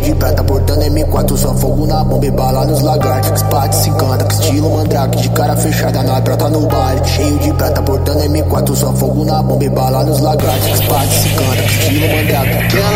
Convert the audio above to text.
de prata portando M4, só fogo na bomba e bala nos lagartos. Spate se encanta, que estilo mandrake, de cara fechada na prata no baile. Cheio de prata portando M4, só fogo na bomba e bala nos lagartos. Spate se encanta, que estilo mandrake.